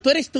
Tú eres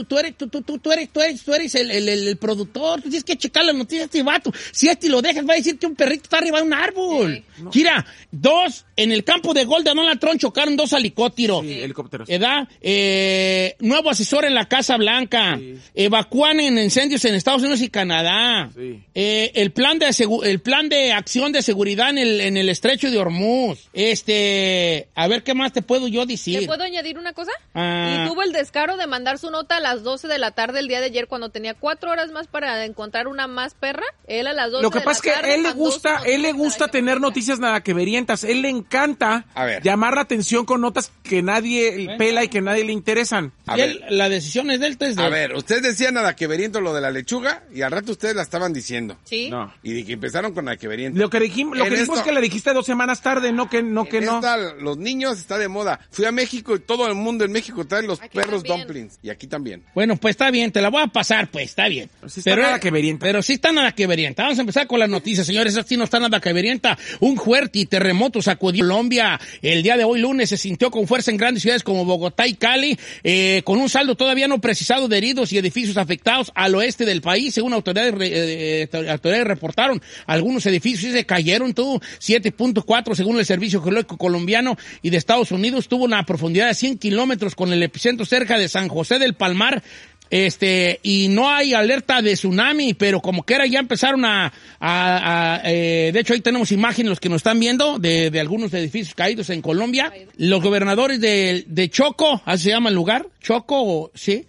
el productor. Tú tienes que checar las noticias de este vato. Si lo dejas, va a decir que un perrito está arriba de un árbol. Sí. No. Mira, en el campo de gol de Donald Trump chocaron 2 helicópteros. Sí, helicópteros. ¿Verdad? Nuevo asesor en la Casa Blanca. Sí. Evacúan en incendios en Estados Unidos y Canadá. Sí. El plan de acción de seguridad en el estrecho de Hormuz. A ver, ¿qué más te puedo yo decir? ¿Te puedo añadir una cosa? Y tuvo el descaro de mandar su nota a las 12 de la tarde el día de ayer cuando tenía 4 horas más para encontrar una más perra. Él a las 12 de la tarde. Lo que pasa es que él le gusta tener noticias nada que verientas. Él le encanta llamar la atención con notas que nadie pela y que nadie le interesan. La decisión es de él. A ver, usted decía nada que veriento lo de la lechuga y al rato ustedes la estaban diciendo. Sí. No. Y que empezaron con la que veriento. Lo que dijimos es que la dijiste 2 semanas tarde, no que no. Los niños está de moda. Fui a México y todo el mundo en México trae los perros dumplings. Y aquí también. Bueno, pues está bien, te la voy a pasar, pues, está bien. Pero nada que verienta. Pero sí está nada que verienta. Vamos a empezar con las noticias, señores. Así no está nada que verienta. Un fuerte terremoto sacudió Colombia. El día de hoy, lunes, se sintió con fuerza en grandes ciudades como Bogotá y Cali, con un saldo todavía no precisado de heridos y edificios afectados al oeste del país. Según autoridades reportaron, algunos edificios se cayeron, 7.4 según el Servicio Geológico Colombiano y de Estados Unidos. Tuvo una profundidad de 100 kilómetros con el epicentro cerca de San José del Palmar. Y no hay alerta de tsunami, pero como quiera ya empezaron de hecho ahí tenemos imágenes, los que nos están viendo, de algunos edificios caídos en Colombia. Los gobernadores de Choco, así se llama el lugar, Choco, sí,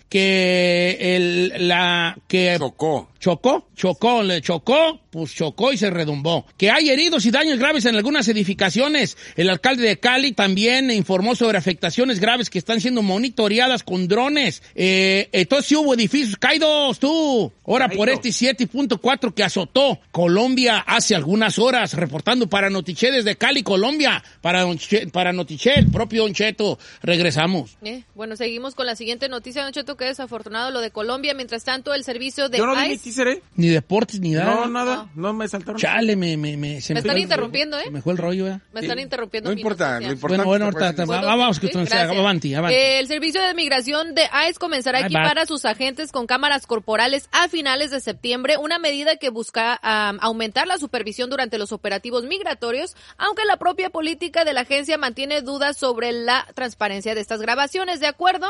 chocó y se redumbó. Que hay heridos y daños graves en algunas edificaciones. El alcalde de Cali también informó sobre afectaciones graves que están siendo monitoreadas con drones. Entonces sí hubo edificios caídos, Ahora por 7.4 que azotó Colombia hace algunas horas, reportando para Notiche desde Cali, Colombia. Para Notiche, el propio Don Cheto. Regresamos. Bueno, seguimos con la siguiente noticia, Don Cheto, que desafortunado lo de Colombia. Mientras tanto, el servicio de Yo no vi ICE... mi teaser, Ni deportes, ni nada. No, nada. No me saltaron. Chale, me están interrumpiendo, Se me fue el rollo, Me están interrumpiendo. No importa, lo importante. Bueno, ahorita vamos que avanti. El servicio de migración de ICE comenzará a equipar a sus agentes con cámaras corporales a finales de septiembre, una medida que busca aumentar la supervisión durante los operativos migratorios, aunque la propia política de la agencia mantiene dudas sobre la transparencia de estas grabaciones. De acuerdo,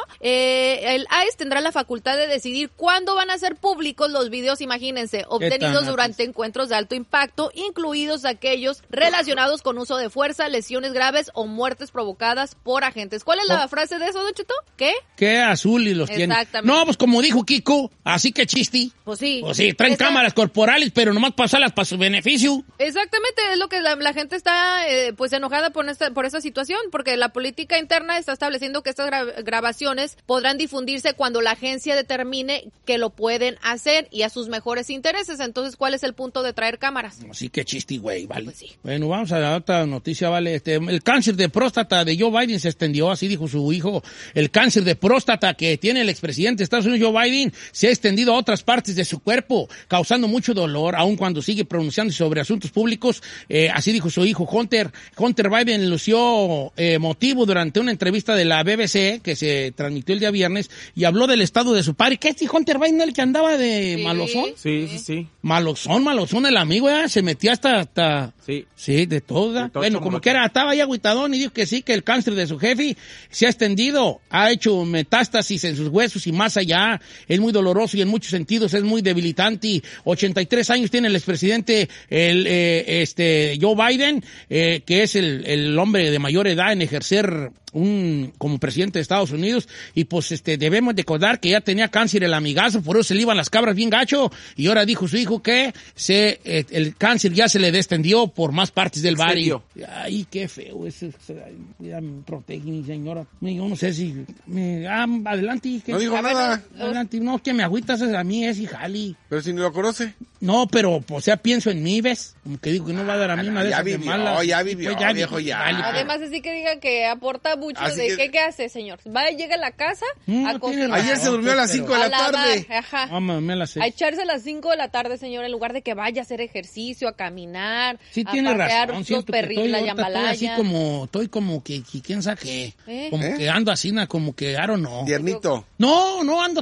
el ICE tendrá la facultad de decidir cuándo van a ser públicos los videos, imagínense, obtenidos durante encuentros de alto impacto, incluidos aquellos relacionados con uso de fuerza, lesiones graves o muertes provocadas por agentes. ¿Cuál es la frase de eso, Don Cheto? ¿Qué azul y los tiene. No, pues como dijo Kiko, así que chisti. Pues sí, traen cámaras corporales, pero nomás pasarlas para su beneficio. Exactamente, es lo que la gente está pues enojada por esta situación, porque la política interna está estableciendo que estas grabaciones podrán difundirse cuando la agencia determine que lo pueden hacer y a sus mejores intereses. Entonces, ¿cuál es el punto de traer cámaras? Así que chisti, güey, vale. Pues sí. Bueno, vamos a la otra noticia, vale. El cáncer de próstata de Joe Biden se extendió, así dijo su hijo. El cáncer de próstata que tiene el expresidente de Estados Unidos, Joe Biden, se ha extendido a otras partes de su cuerpo, causando mucho dolor, aun cuando sigue pronunciándose sobre asuntos públicos. Así dijo su hijo Hunter. Hunter Biden lució emotivo durante una entrevista de la BBC que se transmitió el día viernes y habló del estado de su padre. ¿Qué es Hunter Biden, el que andaba de malozón? Sí. Malozón el amigo, se metía hasta sí, de todo. Bueno, como que estaba ahí agüitadón y dijo que sí, que el cáncer de su jefe se ha extendido, ha hecho metástasis en sus huesos y más allá. Es muy doloroso y en muchos sentidos es muy debilitante. 83 años tiene el expresidente Joe Biden, que es el hombre de mayor edad en ejercer como presidente de Estados Unidos, y pues debemos recordar que ya tenía cáncer el amigazo, por eso se le iban las cabras bien gacho, y ahora dijo su hijo que el cáncer ya se le descendió por más partes del barrio. Ay, qué feo eso. Ya me protege mi señora. Yo no sé si adelante. No digo nada. Adelante. No, que me agüitas a mí, es y jali. Pero si no lo conoce. No, pero, o sea, pienso en mí, ¿ves? Como que digo que no va a dar a mí una de esas malas. Ya vivió, viejo, ya. Además, así que diga que aporta mucho. ¿Qué hace, señor? Va, llega a la casa a cocinar. Ayer se durmió a las 5 de la tarde. Ajá. A echarse a las 5 de la tarde, señor, en lugar de que vaya a hacer ejercicio, a caminar. Sí, tiene razón. Los perritos, la yambalaya. Estoy como que quién sabe qué. Como que ando así, como que, I don't know. Tiernito. No ando